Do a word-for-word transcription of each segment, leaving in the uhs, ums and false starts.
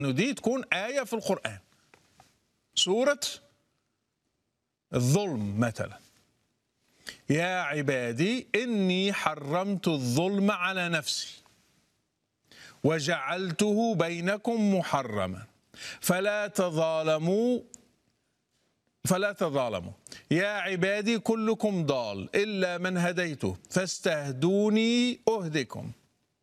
إنه دي تكون آية في القرآن. سورة الظلم مثلا: يا عبادي إني حرمت الظلم على نفسي وجعلته بينكم محرما فلا تظالموا فلا تظالموا يا عبادي كلكم ضال إلا من هديته فاستهدوني أهدكم.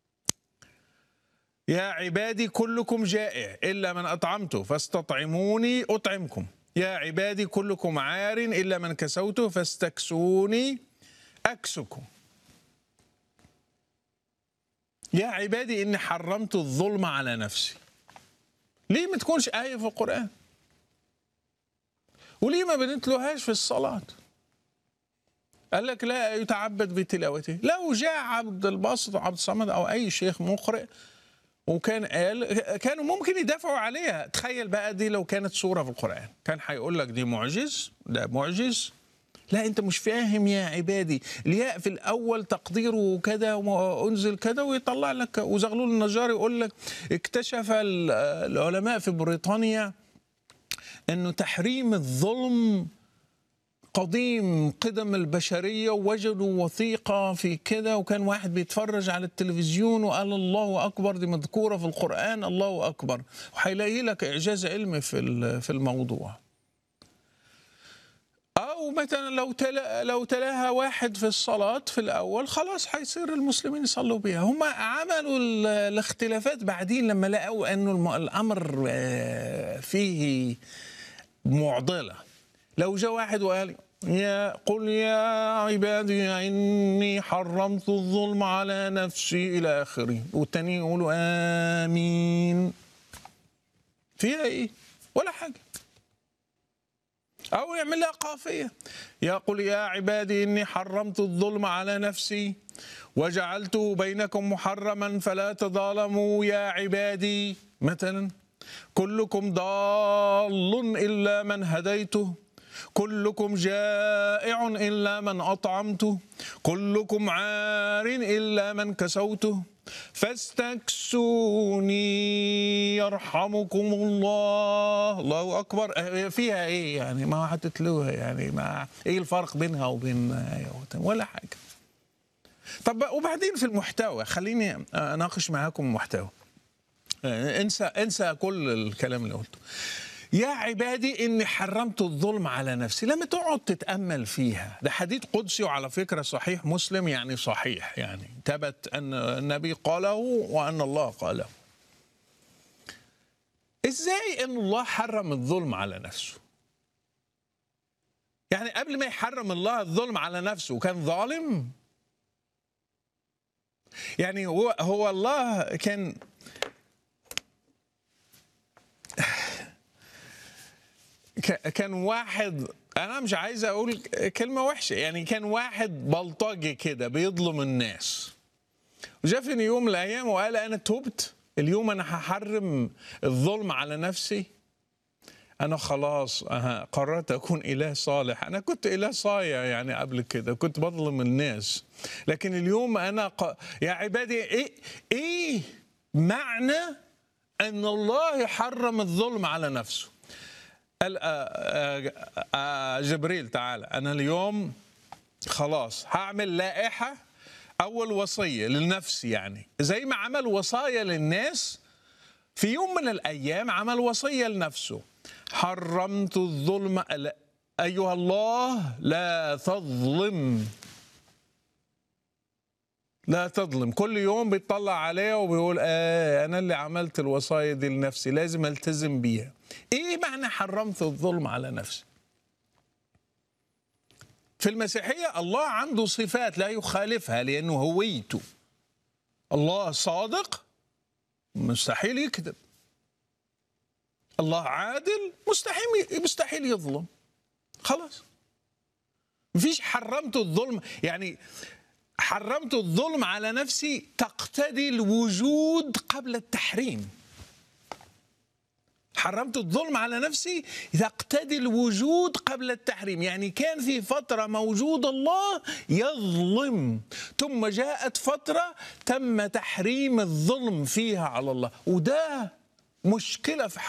يا عبادي كلكم جائع إلا من أطعمته فاستطعموني أطعمكم. يا عبادي كلكم عار إلا من كسوته فاستكسوني أكسكم. يا عبادي إني حرمت الظلم على نفسي. ليه ما تكونش آية في القرآن؟ وليه ما بنتلوهاش في الصلاة؟ قال لك لا يتعبد بتلاوته. لو جاء عبد الباسط وعبد الصمد أو أي شيخ مقرئ وكان قال، كانوا ممكن يدافعوا عليها. تخيل بقى دي لو كانت سورة في القرآن، كان هيقول لك دي معجز، ده معجز. لا أنت مش فاهم يا عبادي، الياء في الأول تقديره كذا وأنزل كذا، ويطلع لك. وزغلول النجار يقول لك اكتشف العلماء في بريطانيا أنه تحريم الظلم قديم قدم البشرية، ووجدوا وثيقة في كده، وكان واحد بيتفرج على التلفزيون وقال الله أكبر، دي مذكورة في القرآن، الله أكبر، وهيلاقي لك إعجاز علمي في في الموضوع. أو مثلا لو تلا لو تلاها واحد في الصلاة في الأول، خلاص هيصير المسلمين يصلوا بيها. هم عملوا الاختلافات بعدين لما لقوا أنه الأمر فيه معضلة. لو جاء واحد وقال يا قل يا عبادي إني حرمت الظلم على نفسي إلى آخره، والتاني يقولوا آمين، فيها إيه؟ ولا حاجة. أو يعمل لها قافية: يا قل يا عبادي إني حرمت الظلم على نفسي وجعلته بينكم محرما فلا تظالموا يا عبادي مثلا. كلكم ضال إلا من هديته كلكم جائع إلا من أطعمته كلكم عار إلا من كسوته فاستكسوني يرحمكم الله. الله أكبر. فيها إيه يعني؟ ما هتتلوها يعني، ما إيه الفرق بينها وبين ولا حاجة. طب وبعدين في المحتوى، خليني أناقش معاكم المحتوى. انسى انسى كل الكلام اللي قلته. يا عبادي إني حرمت الظلم على نفسي، لما تقعد تتأمل فيها، ده حديث قدسي، وعلى فكرة صحيح مسلم، يعني صحيح، يعني ثبت أن النبي قاله وأن الله قاله. إزاي أن الله حرم الظلم على نفسه؟ يعني قبل ما يحرم الله الظلم على نفسه كان ظالم؟ يعني هو, هو الله كان كان واحد، أنا مش عايز أقول كلمة وحشة، يعني كان واحد بلطجي كده بيظلم الناس، وجاء في يوم من الأيام وقال أنا تبت، اليوم أنا هحرم الظلم على نفسي، أنا خلاص أه قررت أكون إله صالح. أنا كنت إله صايع يعني قبل كده، كنت بظلم الناس، لكن اليوم أنا ق... يا عبادي إيه إيه معنى أن الله يحرم الظلم على نفسه؟ قال جبريل تعالى أنا اليوم خلاص هعمل لائحة، أول وصية للنفس، يعني زي ما عمل وصايا للناس في يوم من الأيام، عمل وصية لنفسه: حرمت الظلم أيها الله لا تظلم لا تظلم. كل يوم بيطلع عليها وبيقول آه أنا اللي عملت الوصايا دي لنفسي، لازم ألتزم بيها. إيه معنى حرمت الظلم على نفسي؟ في المسيحية الله عنده صفات لا يخالفها لأنه هويته. الله صادق، مستحيل يكذب. الله عادل، مستحيل مستحيل يظلم. خلاص مفيش حرمت الظلم. يعني حرمت الظلم على نفسي تقتضي الوجود قبل التحريم. حرمت الظلم على نفسي تقتضي الوجود قبل التحريم، يعني كان في فترة موجود الله يظلم، ثم جاءت فترة تم تحريم الظلم فيها على الله، وده مشكلة في